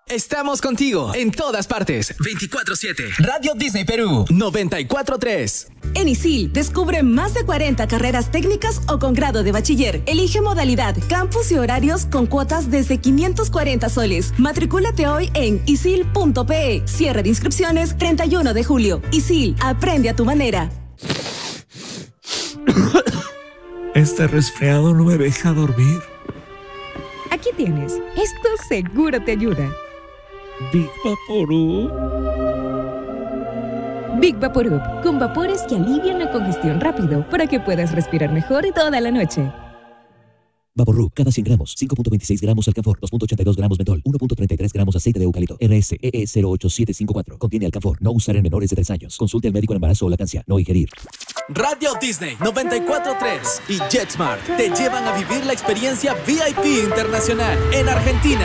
Estamos contigo en todas partes. 24/7. Radio Disney Perú 94.3. En ISIL, descubre más de 40 carreras técnicas o con grado de bachiller. Elige modalidad, campus y horarios con cuotas desde 540 soles. Matricúlate hoy en isil.pe. Cierre de inscripciones 31 de julio. ISIL, aprende a tu manera. Este resfriado no me deja dormir. Aquí tienes. Esto seguro te ayuda. Big Vaporub. Big Vaporub, con vapores que alivian la congestión rápido para que puedas respirar mejor toda la noche. Vaporub, cada 100 gramos, 5.26 gramos alcanfor, 2.82 gramos mentol, 1.33 gramos aceite de eucalipto, RSEE 08754. Contiene alcanfor, no usar en menores de 3 años. Consulte al médico en embarazo o lactancia, no ingerir. Radio Disney 94.3 y JetSmart te llevan a vivir la experiencia VIP internacional en Argentina.